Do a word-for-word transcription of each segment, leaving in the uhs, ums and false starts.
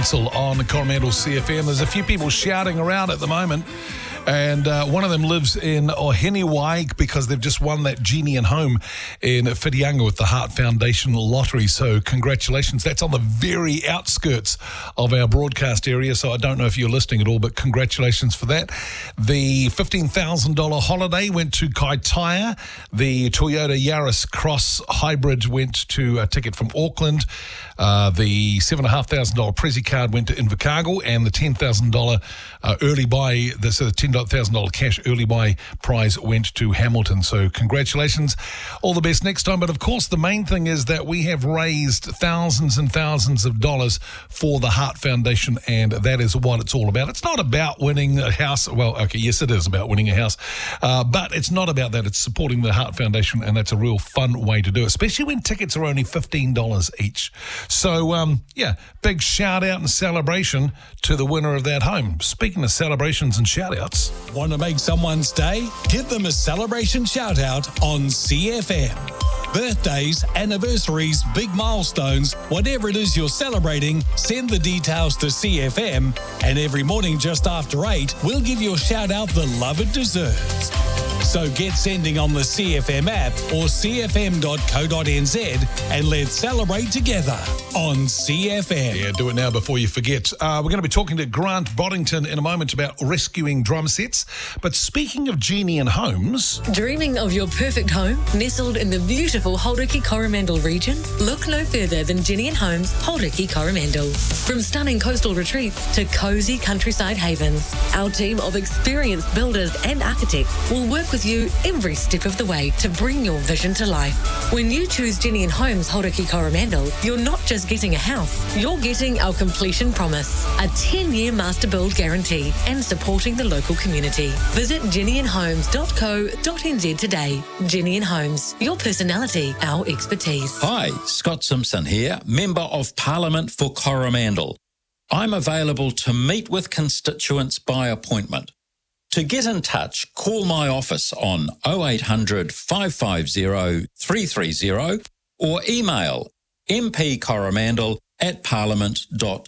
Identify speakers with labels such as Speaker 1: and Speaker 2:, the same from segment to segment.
Speaker 1: Council on Coromandel C F M. There's a few people shouting around at the moment, and uh, one of them lives in Oheniwai because they've just won that Genie and Home in Whitianga with the Heart Foundation Lottery. So congratulations. That's on the very outskirts of our broadcast area, so I don't know if you're listening at all, but congratulations for that. The fifteen thousand dollars holiday went to Kaitaia. The Toyota Yaris Cross Hybrid went to a ticket from Auckland. Uh, the seven thousand five hundred dollars Prezi card went to Invercargill, and the ten thousand dollars uh, early buy, the so the ten thousand dollars cash early buy prize went to Hamilton. So congratulations. All the best next time. But of course, the main thing is that we have raised thousands and thousands of dollars for the Heart Foundation, and that is what it's all about. It's not about winning a house. Well, okay, yes, it is about winning a house. Uh, but it's not about that. It's supporting the Heart Foundation, and that's a real fun way to do it, especially when tickets are only fifteen dollars each. So, um, yeah, big shout out and celebration to the winner of that home. Speaking of celebrations and shout outs.
Speaker 2: Want to make someone's day? Give them a celebration shout out on C F M. Birthdays, anniversaries, big milestones, whatever it is you're celebrating, send the details to C F M, and every morning just after eight, we'll give you a shout out the love it deserves. So get sending on the C F M app or c f m dot co dot n z and let's celebrate together on C F M.
Speaker 1: Yeah, do it now before you forget. Uh, we're going to be talking to Grant Boddington in a moment about rescuing drum sets. But speaking of Genie and Homes...
Speaker 3: Dreaming of your perfect home nestled in the beautiful Hauriki Coromandel region? Look no further than Genie and Homes Hauriki Coromandel. From stunning coastal retreats to cosy countryside havens, our team of experienced builders and architects will work with you every step of the way to bring your vision to life. When you choose Genie and Homes Hauriki Coromandel, you're not just getting a house, you're getting our completion promise, a ten-year master build guarantee, and supporting the local community. Visit jenny and homes dot co dot n z today. Genie and Homes, your personality, our expertise.
Speaker 4: Hi, Scott Simpson here, Member of Parliament for Coromandel. I'm available to meet with constituents by appointment. To get in touch, call my office on oh eight hundred, five five zero, three three zero or email m p coromandel at parliament dot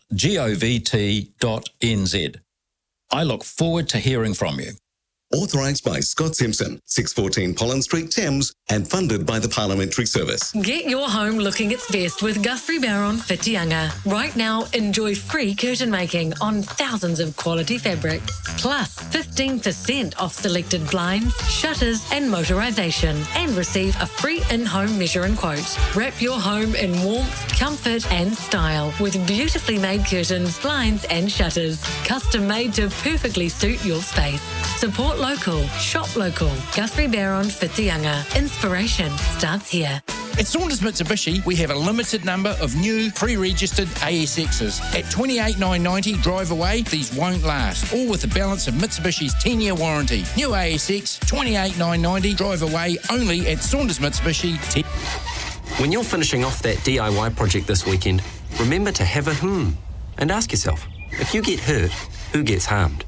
Speaker 4: govt dot n z. I look forward to hearing from you.
Speaker 5: Authorised by Scott Simpson, six fourteen Pollen Street, Thames, and funded by the Parliamentary Service.
Speaker 3: Get your home looking its best with Guthrie Barron Whitianga. Right now, enjoy free curtain making on thousands of quality fabrics, plus fifteen percent off selected blinds, shutters, and motorisation, and receive a free in-home measure and quote. Wrap your home in warmth, comfort, and style with beautifully made curtains, blinds, and shutters, custom made to perfectly suit your space. Support local, shop local. Guthrie Barron Whitianga. Inspiration starts here.
Speaker 6: At Saunders Mitsubishi, we have a limited number of new pre-registered A S Xs. At twenty-eight thousand nine hundred ninety dollars drive away, these won't last. All with the balance of Mitsubishi's ten-year warranty. New A S X, twenty-eight thousand nine hundred ninety dollars drive away only at Saunders Mitsubishi.
Speaker 7: When you're finishing off that D I Y project this weekend, remember to have a hmm and ask yourself, if you get hurt, who gets harmed?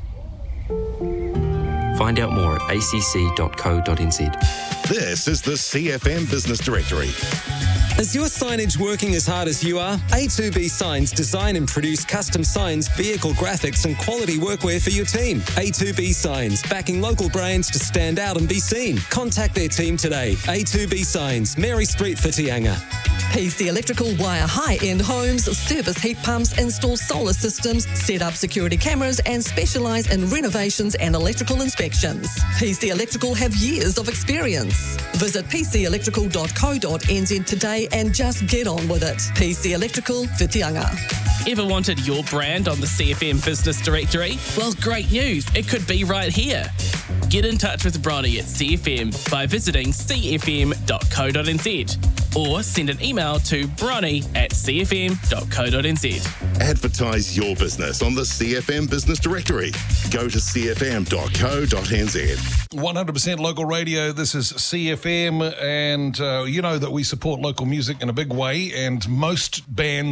Speaker 7: Find out more at a c c dot co dot n z.
Speaker 8: This is the C F M Business Directory.
Speaker 9: Is your signage working as hard as you are? A two B Signs design and produce custom signs, vehicle graphics, and quality workwear for your team. A two B Signs, backing local brands to stand out and be seen. Contact their team today. A two B Signs, Mary Street, Whitianga.
Speaker 10: P C Electrical wire high-end homes, service heat pumps, install solar systems, set up security cameras, and specialise in renovations and electrical inspections. P C Electrical have years of experience. Visit p c electrical dot co dot n z today and just get on with it. P C Electrical, Whitianga.
Speaker 11: Ever wanted your brand on the C F M Business Directory? Well, great news. It could be right here. Get in touch with Bronny at C F M by visiting c f m dot co dot n z or send an email to bronny at c f m dot co dot n z.
Speaker 8: Advertise your business on the C F M Business Directory. Go to c f m dot co dot n z.
Speaker 1: one hundred percent local radio. This is C F M, and uh, you know that we support local music in a big way, and most bands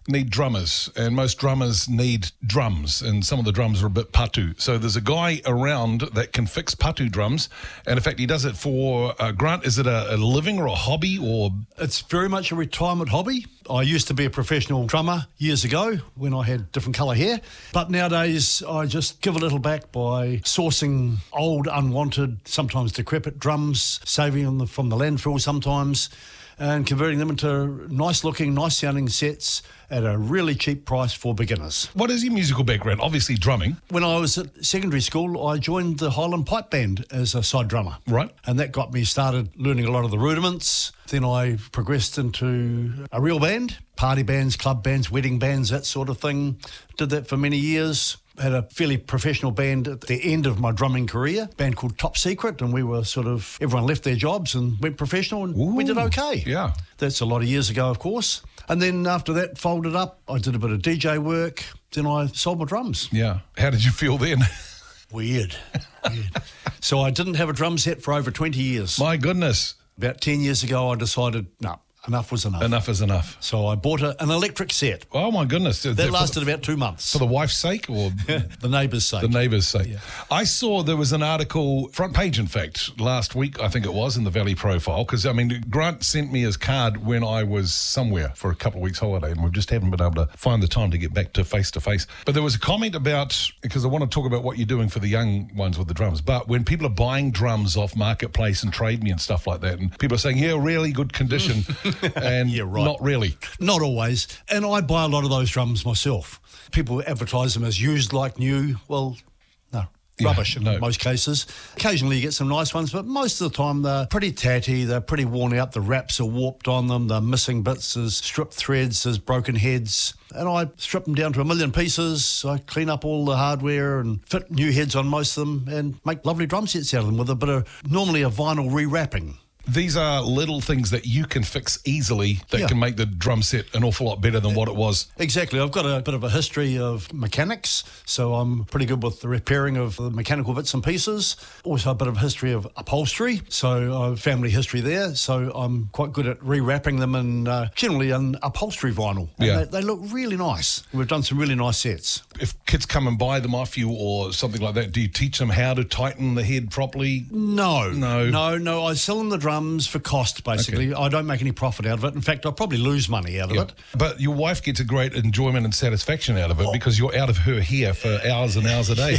Speaker 1: need drummers, and most drummers need drums, and some of the drums are a bit patu. So there's a guy around that can fix patu drums, and in fact, he does it for, uh, Grant, is it a, a living or a hobby, or?
Speaker 12: It's very much a retirement hobby. I used to be a professional drummer years ago when I had different colour hair, but nowadays I just give a little back by sourcing old, unwanted, sometimes decrepit drums, saving them from the landfill sometimes, and converting them into nice-looking, nice-sounding sets at a really cheap price for beginners.
Speaker 1: What is your musical background? Obviously drumming.
Speaker 12: When I was at secondary school, I joined the Highland Pipe Band as a side drummer.
Speaker 1: Right.
Speaker 12: And that got me started learning a lot of the rudiments. Then I progressed into a real band, party bands, club bands, wedding bands, that sort of thing. Did that for many years. Had a fairly professional band at the end of my drumming career, a band called Top Secret, and we were sort of, everyone left their jobs and went professional, and
Speaker 1: Ooh,
Speaker 12: we did okay.
Speaker 1: Yeah.
Speaker 12: That's a lot of years ago, of course. And then after that, folded up, I did a bit of D J work, then I sold my drums.
Speaker 1: Yeah. How did you feel then?
Speaker 12: Weird. Weird. So I didn't have a drum set for over twenty years.
Speaker 1: My goodness.
Speaker 12: About ten years ago, I decided, no, enough was enough.
Speaker 1: Enough is enough.
Speaker 12: So I bought a, an electric set.
Speaker 1: Oh, my goodness.
Speaker 12: That lasted about two months.
Speaker 1: For the wife's sake, or?
Speaker 12: The neighbour's sake.
Speaker 1: The neighbour's sake.
Speaker 12: Yeah.
Speaker 1: I saw there was an article, front page in fact, last week, I think it was, in the Valley Profile, because, I mean, Grant sent me his card when I was somewhere for a couple of weeks holiday, and we just haven't been able to find the time to get back to face-to-face. But there was a comment about, because I want to talk about what you're doing for the young ones with the drums, but when people are buying drums off Marketplace and Trade Me and stuff like that, and people are saying, yeah, really good condition, and
Speaker 12: yeah, right.
Speaker 1: Not really.
Speaker 12: Not always. And I buy a lot of those drums myself. People advertise them as used like new. Well, no.
Speaker 1: Yeah,
Speaker 12: Rubbish in
Speaker 1: no.
Speaker 12: most cases. Occasionally you get some nice ones, but most of the time they're pretty tatty, they're pretty worn out, the wraps are warped on them, they're missing bits, there's stripped threads, there's broken heads. And I strip them down to a million pieces, I clean up all the hardware and fit new heads on most of them and make lovely drum sets out of them with a bit of, normally a vinyl re-wrapping.
Speaker 1: These are little things that you can fix easily that
Speaker 12: Yeah.
Speaker 1: can make the drum set an awful lot better than what it was.
Speaker 12: Exactly. I've got a bit of a history of mechanics, so I'm pretty good with the repairing of the mechanical bits and pieces. Also a bit of history of upholstery, so I have family history there, so I'm quite good at rewrapping them in uh, generally in upholstery vinyl. And
Speaker 1: Yeah.
Speaker 12: they, they look really nice. We've done some really nice sets.
Speaker 1: If kids come and buy them off you or something like that, do you teach them how to tighten the head properly?
Speaker 12: No.
Speaker 1: No.
Speaker 12: No, no. I sell them the drums for cost, basically. I don't make any profit out of it. In fact, I probably lose money out of
Speaker 1: Yeah.
Speaker 12: it.
Speaker 1: But your wife gets a great enjoyment and satisfaction out of it because you're out of her hair for hours and hours a day.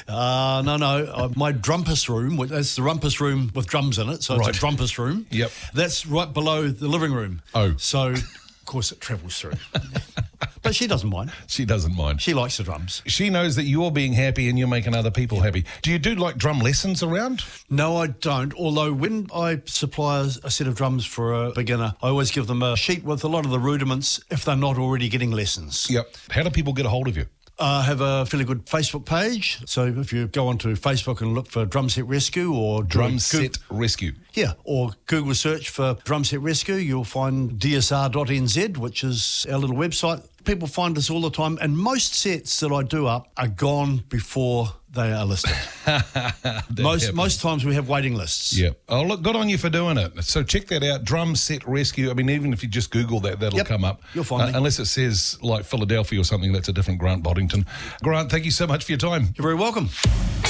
Speaker 12: Uh, no, no. Uh, my drumpus room, which- that's the rumpus room with drums in it, so
Speaker 1: Right.
Speaker 12: it's a drumpus room.
Speaker 1: Yep.
Speaker 12: That's right below the living room.
Speaker 1: Oh.
Speaker 12: So, of course, it travels through. But she doesn't mind.
Speaker 1: She doesn't mind.
Speaker 12: She likes the drums.
Speaker 1: She knows that you're being happy and you're making other people happy. Do you do like drum lessons around?
Speaker 12: No, I don't. Although when I supply a, a set of drums for a beginner, I always give them a sheet with a lot of the rudiments if they're not already getting lessons.
Speaker 1: Yep. How do people get a hold of you?
Speaker 12: I have a fairly good Facebook page. So if you go onto Facebook and look for Drum Set Rescue or do a
Speaker 1: Drum
Speaker 12: Goog-
Speaker 1: Set Rescue.
Speaker 12: Yeah, or Google search for Drum Set Rescue, you'll find D S R dot N Z, which is our little website. People find us all the time, and most sets that I do up are gone before they are listed. most
Speaker 1: happens.
Speaker 12: most times we have waiting lists.
Speaker 1: Yeah. Oh, look, good on you for doing it. So check that out, Drum Set Rescue. I mean, even if you just Google that, that'll
Speaker 12: Yep,
Speaker 1: come up.
Speaker 12: you'll find me.
Speaker 1: Unless it says like Philadelphia or something, that's a different Grant Boddington. Grant, thank you so much for your time.
Speaker 12: You're very welcome.